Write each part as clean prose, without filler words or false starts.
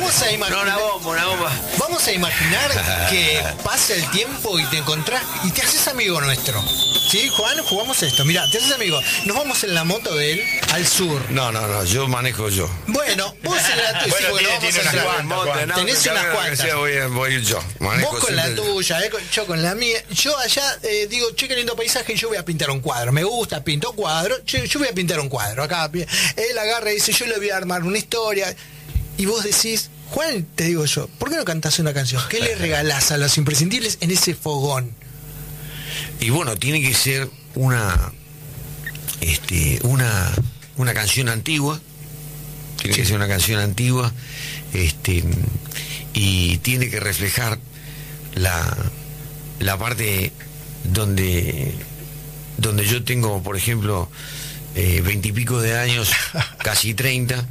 Vamos a imaginar. No, una bomba. Vamos a imaginar que pasa el tiempo y te encontrás y te haces amigo nuestro. ¿Sí, Juan? Jugamos esto. Mira, te haces amigo. Nos vamos en la moto de él al sur. No, yo manejo yo. Bueno, vos en la tuya. Bueno, tiene unas cuantas. Tenés unas cuantas. Voy yo. Manejo Vos con la tuya, yo con la mía. Yo allá digo, che, qué lindo paisaje, yo voy a pintar un cuadro. Me gusta, pinto cuadro. Yo voy a pintar un cuadro. Acá él agarra y dice, yo le voy a armar una historia. Y vos decís, Juan, te digo yo, ¿por qué no cantás una canción? ¿Qué le regalás a los imprescindibles en ese fogón? Y bueno, tiene que ser una canción antigua. Tiene que ser una canción antigua. Y tiene que reflejar la parte donde yo tengo, por ejemplo, 20 y pico de años, casi 30,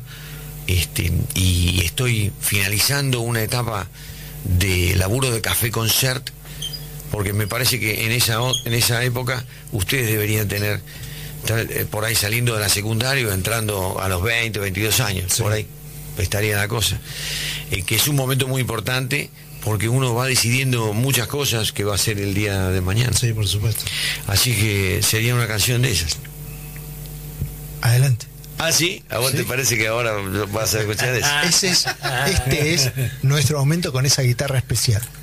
y estoy finalizando una etapa de laburo de Café Concert, porque me parece que en esa época ustedes deberían tener por ahí saliendo de la secundaria, entrando a los 20, 22 años, sí. Por ahí estaría la cosa, que es un momento muy importante porque uno va decidiendo muchas cosas que va a ser el día de mañana. Sí, por supuesto. Así que sería una canción de esas. Adelante. ¿Ah, sí? ¿A vos te parece que ahora vas a escuchar eso? Este es nuestro momento con esa guitarra especial.